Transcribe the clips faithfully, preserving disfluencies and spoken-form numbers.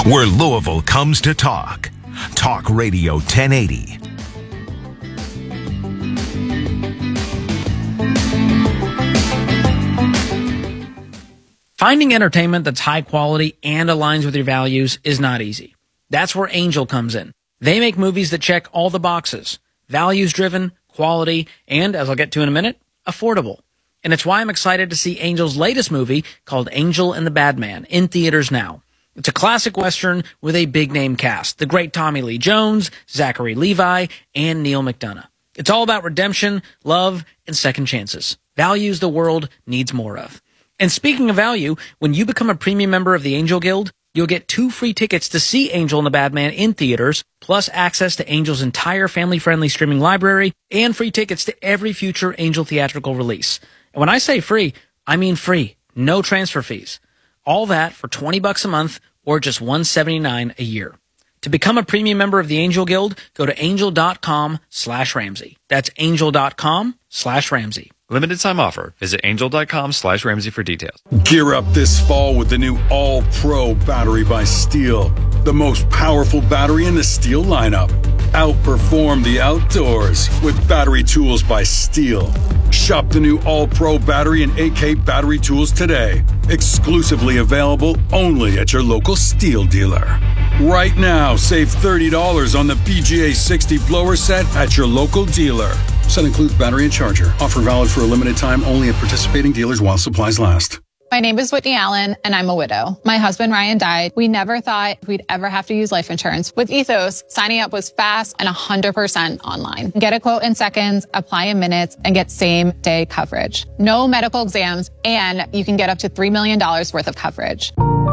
where Louisville comes to talk. Talk Radio ten eighty. Finding entertainment that's high quality and aligns with your values is not easy. That's where Angel comes in. They make movies that check all the boxes. Values-driven, quality, and, as I'll get to in a minute, affordable. And it's why I'm excited to see Angel's latest movie called Angel and the Bad Man in theaters now. It's a classic Western with a big-name cast. The great Tommy Lee Jones, Zachary Levi, and Neil McDonough. It's all about redemption, love, and second chances. Values the world needs more of. And speaking of value, when you become a premium member of the Angel Guild, you'll get two free tickets to see Angel and the Bad Man in theaters, plus access to Angel's entire family-friendly streaming library, and free tickets to every future Angel theatrical release. And when I say free, I mean free. No transfer fees. All that for twenty bucks a month or just one hundred seventy-nine dollars a year. To become a premium member of the Angel Guild, go to angel.com slash Ramsey. That's angel.com slash Ramsey. Limited time offer. Visit angel.com slash Ramsey for details. Gear up this fall with the new All-Pro battery by Steel. The most powerful battery in the Steel lineup. Outperform the outdoors with battery tools by Steel. Shop the new All-Pro battery and A K battery tools today. Exclusively available only at your local Steel dealer. Right now, save thirty dollars on the P G A sixty blower set at your local dealer. Set includes battery and charger. Offer valid for a limited time only at participating dealers while supplies last. My name is Whitney Allen, and I'm a widow. My husband, Ryan, died. We never thought we'd ever have to use life insurance. With Ethos, signing up was fast and one hundred percent online. Get a quote in seconds, apply in minutes, and get same-day coverage. No medical exams, and you can get up to three million dollars worth of coverage.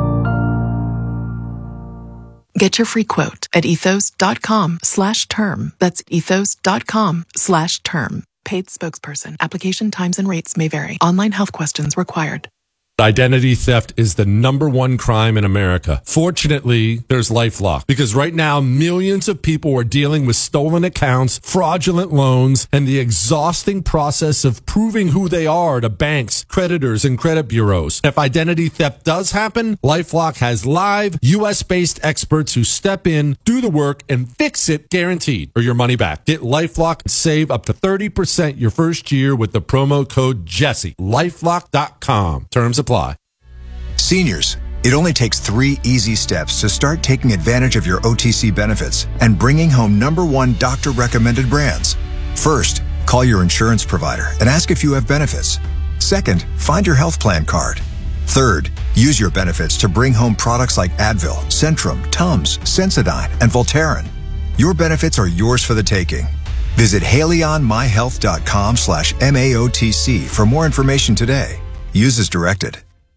Get your free quote at ethos.com slash term. That's ethos.com slash term. Paid spokesperson. Application times and rates may vary. Online health questions required. Identity theft is the number one crime in America. Fortunately, there's LifeLock, because right now millions of people are dealing with stolen accounts, fraudulent loans, and the exhausting process of proving who they are to banks, creditors, and credit bureaus. If identity theft does happen, LifeLock has live U S-based experts who step in, do the work, and fix it guaranteed, or your money back. Get LifeLock and save up to thirty percent your first year with the promo code Jesse. LifeLock dot com. Terms apply. Seniors, it only takes three easy steps to start taking advantage of your O T C benefits and bringing home number one doctor-recommended brands. First, call your insurance provider and ask if you have benefits. Second, find your health plan card. Third, use your benefits to bring home products like Advil, Centrum, Tums, Sensodyne, and Voltaren. Your benefits are yours for the taking. Visit HaleyOnMyHealth.com slash MAOTC for more information today. Use as directed.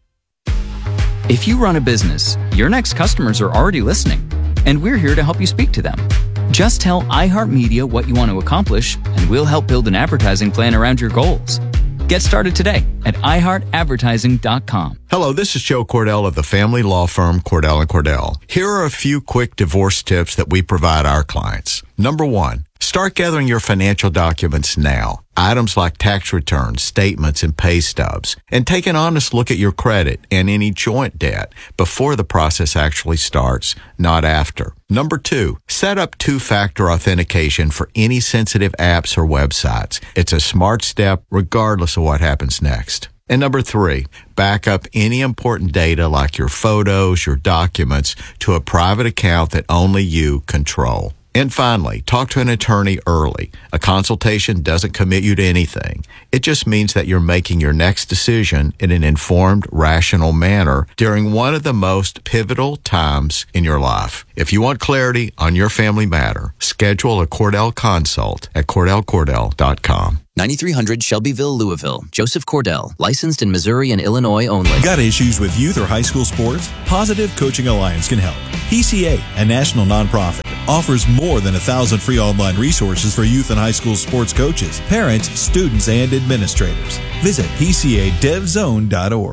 If you run a business, your next customers are already listening, and we're here to help you speak to them. Just tell iHeartMedia what you want to accomplish, and we'll help build an advertising plan around your goals. Get started today at i heart advertising dot com. Hello, this is Joe Cordell of the family law firm Cordell and Cordell. Here are a few quick divorce tips that we provide our clients. Number one, start gathering your financial documents now. Items like tax returns, statements, and pay stubs. And take an honest look at your credit and any joint debt before the process actually starts, not after. Number two, set up two-factor authentication for any sensitive apps or websites. It's a smart step regardless of what happens next. And number three, back up any important data like your photos, your documents to a private account that only you control. And finally, talk to an attorney early. A consultation doesn't commit you to anything. It just means that you're making your next decision in an informed, rational manner during one of the most pivotal times in your life. If you want clarity on your family matter, schedule a Cordell consult at Cordell Cordell dot com. ninety-three hundred Shelbyville, Louisville. Joseph Cordell, licensed in Missouri and Illinois only. Got issues with youth or high school sports? Positive Coaching Alliance can help. P C A, a national nonprofit, offers more than a thousand free online resources for youth and high school sports coaches, parents, students, and administrators. Visit P C A dev zone dot org.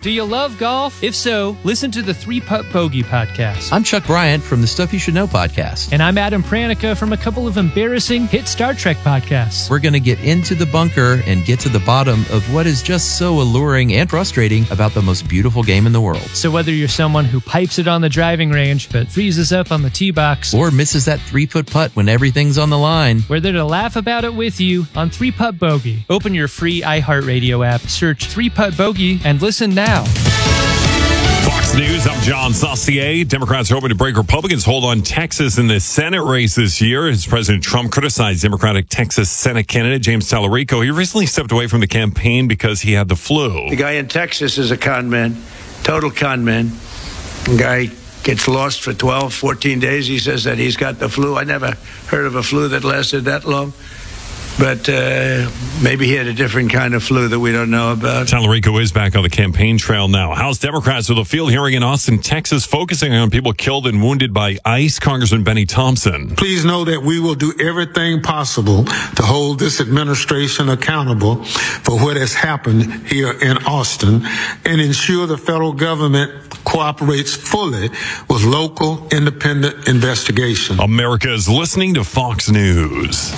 Do you love golf? If so, listen to the Three Putt Bogey podcast. I'm Chuck Bryant from the Stuff You Should Know podcast. And I'm Adam Pranica from a couple of embarrassing hit Star Trek podcasts. We're going to get into the bunker and get to the bottom of what is just so alluring and frustrating about the most beautiful game in the world. So whether you're someone who pipes it on the driving range but freezes up on the tee box, or misses that three-foot putt when everything's on the line, we're there to laugh about it with you on Three Putt Bogey. Open your free iHeartRadio app, search Three Putt Bogey, and listen now. Fox News, I'm John Saucier. Democrats are hoping to break Republicans' hold on Texas in the Senate race this year as President Trump criticized Democratic Texas Senate candidate James Tallarico. He recently stepped away from the campaign because he had the flu. The guy in Texas is a con man, total con man. The guy gets lost for twelve, fourteen days. He says that he's got the flu. I never heard of a flu that lasted that long. But uh, maybe he had a different kind of flu that we don't know about. Tallarico is back on the campaign trail now. House Democrats with a field hearing in Austin, Texas, focusing on people killed and wounded by ICE. Congressman Benny Thompson. Please know that we will do everything possible to hold this administration accountable for what has happened here in Austin and ensure the federal government cooperates fully with local independent investigation. America is listening to Fox News.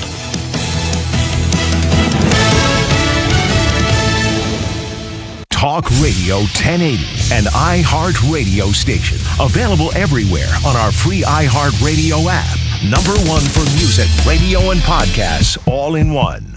Talk Radio ten eighty, an iHeart Radio station. Available everywhere on our free iHeartRadio app. Number one for music, radio, and podcasts, all in one.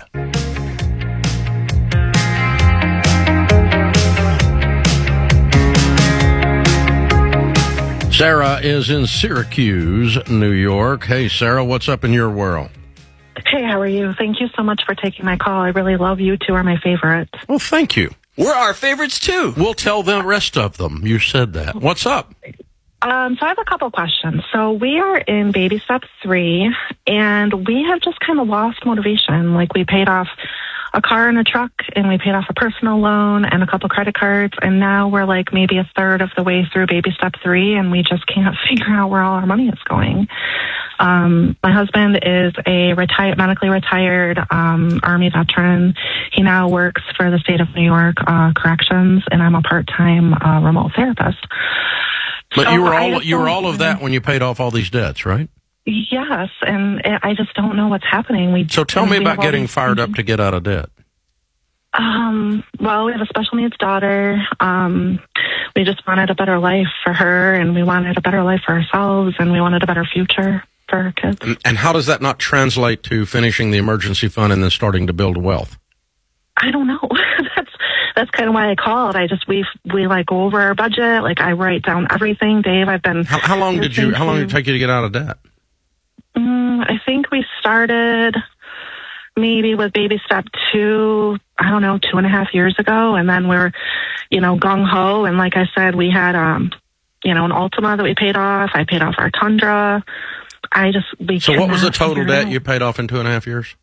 Sarah is in Syracuse, New York. Hey, Sarah, what's up in your world? Hey, how are you? Thank you so much for taking my call. I really love you. Two are my favorites. Well, thank you. We're our favorites, too. We'll tell the rest of them. You said that. What's up? Um, so I have a couple questions. So we are in baby step three, and we have just kind of lost motivation. Like, we paid off a car and a truck, and we paid off a personal loan and a couple credit cards, and now we're like maybe a third of the way through baby step three, and we just can't figure out where all our money is going. Um, my husband is a retired, medically retired um, Army veteran. He now works for the state of New York uh, Corrections, and I'm a part-time uh, remote therapist. But so you were all just you were don't- all of that when you paid off all these debts, right? Yes, and I just don't know what's happening. We So tell me we about have all getting these- fired up to get out of debt. Um, well, we have a special needs daughter. Um, we just wanted a better life for her, and we wanted a better life for ourselves, and we wanted a better future for our kids. And, and how does that not translate to finishing the emergency fund and then starting to build wealth? I don't know. that's that's kind of why I called. I just we we like go over our budget. Like I write down everything. Dave, I've been. How, how long did you? How long did it take you to get out of debt? Mm, I think we started maybe with baby step two, I don't know, two and a half years ago. And then we're, you know, gung ho. And like I said, we had, um, you know, an Altima that we paid off. I paid off our Tundra. I just, we So what was the cannot total figure it debt out. you paid off in two and a half years?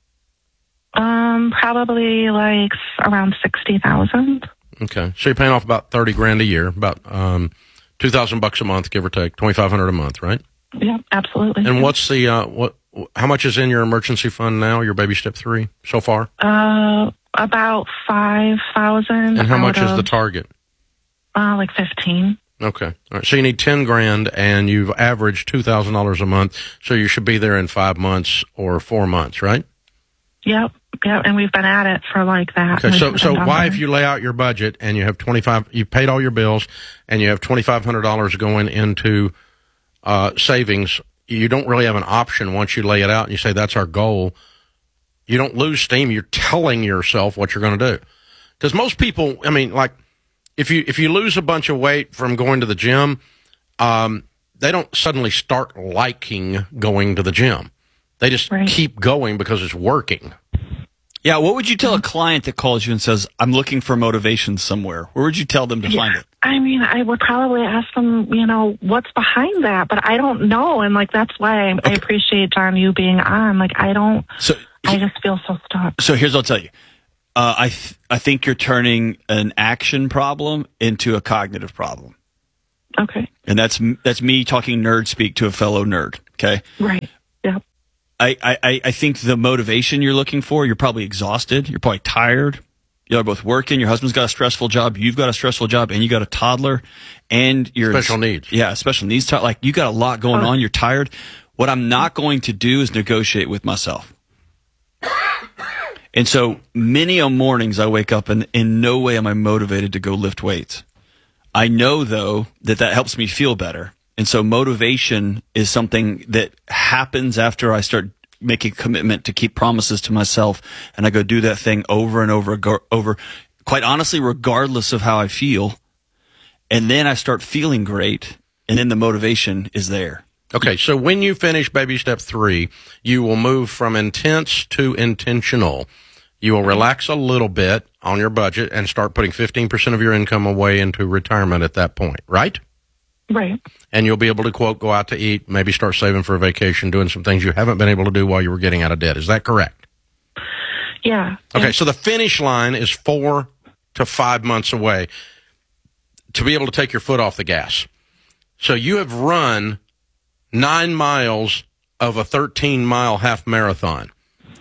Um, probably like around sixty thousand. Okay. So you're paying off about thirty grand a year, about, um, two thousand bucks a month, give or take, twenty-five hundred a month, right? Yeah, absolutely. And what's the, uh, what, how much is in your emergency fund now, your baby step three so far? Uh, about five thousand. And how much is of, the target? Uh, like fifteen. Okay. All right. So you need ten grand and you've averaged two thousand dollars a month. So you should be there in five months or four months, right? Yep. Yep. And we've been at it for like that. Okay. We've So, been so done why, there. if you lay out your budget and you have twenty-five, you've paid all your bills and you have twenty-five hundred dollars going into, uh, savings, you don't really have an option once you lay it out and you say, that's our goal. You don't lose steam. You're telling yourself what you're going to do. Because most people, I mean, like, if you, if you lose a bunch of weight from going to the gym, um, they don't suddenly start liking going to the gym. They just keep going because it's working. Yeah, what would you tell a client that calls you and says, I'm looking for motivation somewhere? Where would you tell them to Yeah. find it? I mean, I would probably ask them, you know, what's behind that, but I don't know. And like, that's why I, I appreciate, John, you being on. Like, I don't, So, I just feel so stuck. so here's what I'll tell you. Uh, I th- I think you're turning an action problem into a cognitive problem. Okay. And that's that's me talking nerd speak to a fellow nerd. Okay. Right. Yeah. I, I, I think the motivation you're looking for, you're probably exhausted. You're probably tired. Y'all are both working. Your husband's got a stressful job. You've got a stressful job, and you got a toddler, and you're Special needs. Yeah, special needs. T- like you got a lot going on. You're tired. What I'm not going to do is negotiate with myself. And so many a mornings I wake up and in no way am I motivated to go lift weights. I know though that that helps me feel better. And so motivation is something that happens after I start making a commitment to keep promises to myself, and I go do that thing over and over, over, quite honestly, regardless of how I feel. And then I start feeling great, and then the motivation is there. Okay, so when you finish baby step three, you will move from intense to intentional. You will relax a little bit on your budget and start putting fifteen percent of your income away into retirement at that point, right? Right. And you'll be able to, quote, go out to eat, maybe start saving for a vacation, doing some things you haven't been able to do while you were getting out of debt. Is that correct? Yeah. Okay, yeah. so the finish line is four to five months away to be able to take your foot off the gas. So you have run nine miles of a thirteen-mile half marathon.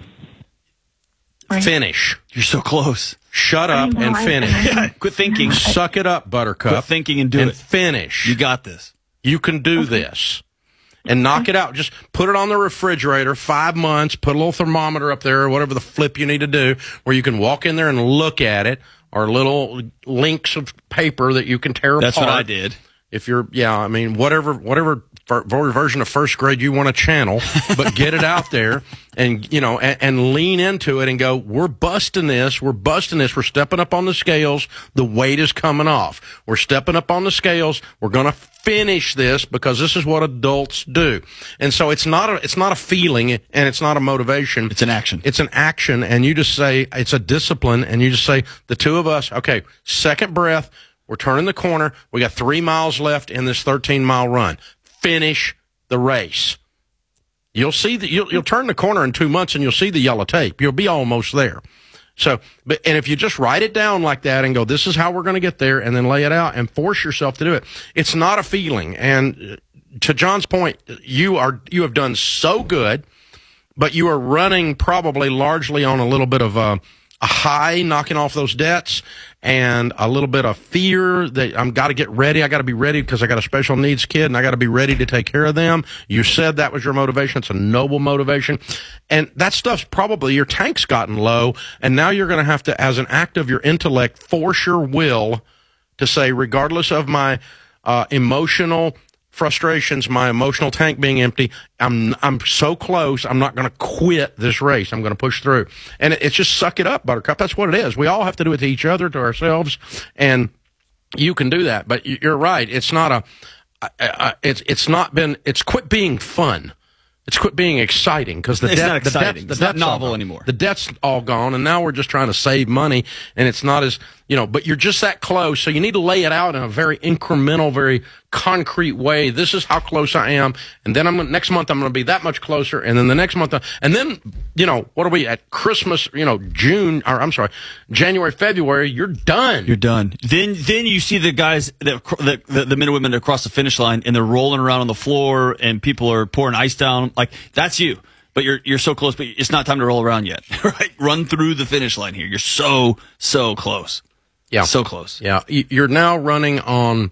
Right. Finish. You're so close. Shut up know, and I- finish. I- Quit thinking. Suck it up, Buttercup. Quit thinking and do and it. finish. You got this. You can do this. And knock it out. Just put it on the refrigerator, five months, put a little thermometer up there or whatever the flip you need to do, where you can walk in there and look at it, or little links of paper that you can tear That's apart. what I did. If you're, yeah, I mean, whatever, whatever ver- version of first grade you want to channel, but get it out there and, you know, and, and lean into it and go, we're busting this, we're busting this, we're stepping up on the scales, the weight is coming off. We're stepping up on the scales, we're going to finish this because this is what adults do. And so it's not a, it's not a feeling and it's not a motivation. It's an action. It's an action, and you just say, it's a discipline, and you just say, the two of us, okay, second breath, we're turning the corner. We got three miles left in this thirteen-mile run. Finish the race. You'll see that you'll, you'll turn the corner in two months, and you'll see the yellow tape. You'll be almost there. So, but and if you just write it down like that and go, this is how we're going to get there, and then lay it out and force yourself to do it. It's not a feeling. And to John's point, you are you have done so good, but you are running probably largely on a little bit of a, a high, knocking off those debts, and a little bit of fear that I'm got to get ready. I got to be ready because I got a special needs kid and I got to be ready to take care of them. You said that was your motivation. It's a noble motivation. And that stuff's probably, your tank's gotten low. And now you're going to have to, as an act of your intellect, force your will to say, regardless of my uh, emotional frustrations, my emotional tank being empty, I'm I'm so close, I'm not going to quit this race. I'm going to push through. And it, it's just suck it up, Buttercup. That's what it is. We all have to do it to each other, to ourselves, and you can do that. But you're right. It's not a, I, I, it's it's not been, it's quit being fun. It's quit being exciting because the It's debt, not the exciting. debt, the It's not debt's all novel gone. anymore. The debt's all gone, and now we're just trying to save money, and it's not as, you know, but you're just that close, so you need to lay it out in a very incremental, very concrete way. This is how close I am, and then I'm gonna, next month I'm going to be that much closer, and then the next month, and then, you know, what are we at Christmas, you know, June, or I'm sorry, January, February, you're done. You're done. Then, then you see the guys that the, the, the men and women that cross the finish line, and they're rolling around on the floor, and people are pouring ice down. Like that's you, but you're you're so close. But it's not time to roll around yet. Right? Run through the finish line here. You're so so close. Yeah, so close. Yeah, you're now running on,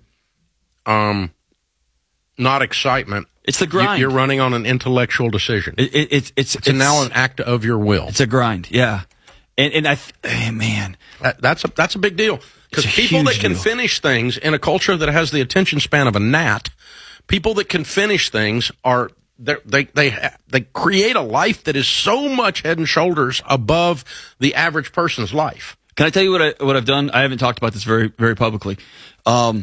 um, not excitement. It's the grind. You're running on an intellectual decision. It, it, it's it's it's now an act of your will. It's a grind. Yeah, and and I hey, man, that, that's a that's a big deal because people that can deal. finish things in a culture that has the attention span of a gnat, people that can finish things are they they they create a life that is so much head and shoulders above the average person's life. Can I tell you what I what I've done? I haven't talked about this very very publicly. Um,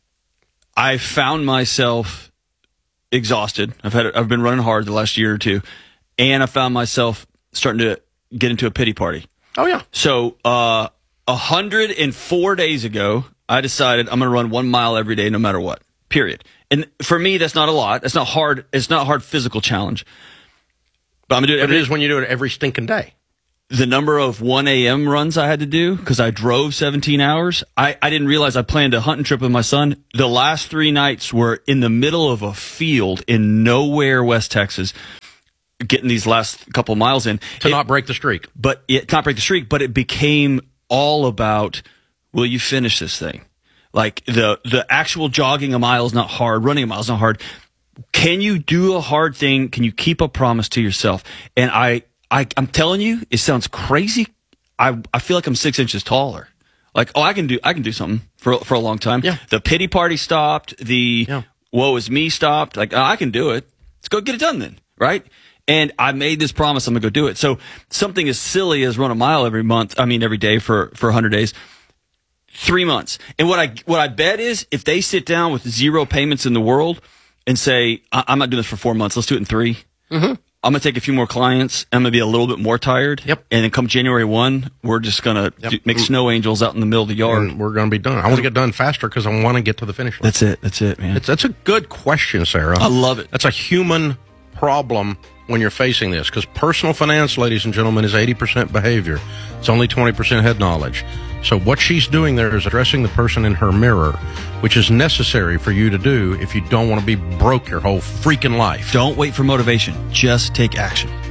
I found myself exhausted. I've had I've been running hard the last year or two, and I found myself starting to get into a pity party. Oh yeah. So uh, one hundred four days ago, I decided I'm going to run one mile every day, no matter what. Period. And for me, that's not a lot. That's not hard. It's not a hard physical challenge. But I'm gonna do it. But Every, it is when you do it every stinking day. The number of one a.m. runs I had to do because I drove seventeen hours. I, I didn't realize I planned a hunting trip with my son. The last three nights were in the middle of a field in nowhere, West Texas, getting these last couple miles in. To It- not break the streak. But it not break the streak, but it became all about, will you finish this thing? Like the the actual jogging a mile is not hard, running a mile is not hard. Can you do a hard thing? Can you keep a promise to yourself? And I, I I'm telling you, it sounds crazy. I I feel like I'm six inches taller. Like, oh, I can do I can do something for for a long time. Yeah. The pity party stopped. The yeah. woe is me stopped. Like, oh, I can do it. Let's go get it done then, right? And I made this promise. I'm gonna go do it. So something as silly as run a mile every month. I mean, every day for for one hundred days. Three months. And what I what I bet is if they sit down with zero payments in the world and say, I- I'm not doing this for four months. Let's do it in three. Mm-hmm. I'm going to take a few more clients. I'm going to be a little bit more tired. Yep. And then come January first, we're just going to Yep. make snow angels out in the middle of the yard. And we're going to be done. I want to get done faster because I want to get to the finish line. That's it. That's it, man. It's, that's a good question, Sarah. I love it. That's a human problem when you're facing this, because personal finance, ladies and gentlemen, is eighty percent behavior. It's only twenty percent head knowledge. So what she's doing there is addressing the person in her mirror, which is necessary for you to do if you don't want to be broke your whole freaking life. Don't wait for motivation. Just take action.